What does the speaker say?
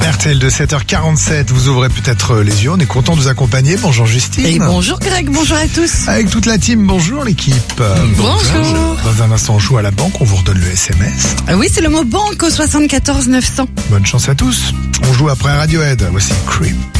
RTL de 7h47, vous ouvrez peut-être les yeux, on est content de vous accompagner. Bonjour Justine. Et bonjour Greg, bonjour à tous. Avec toute la team, bonjour l'équipe. Bonjour. Dans un instant, on joue à la banque, on vous redonne le SMS. Oui, c'est le mot banque au 74 900. Bonne chance à tous. On joue après Radiohead, voici Creep.